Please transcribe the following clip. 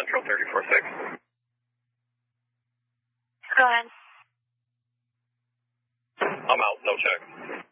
Central 34-6. Go ahead. I'm out, no check.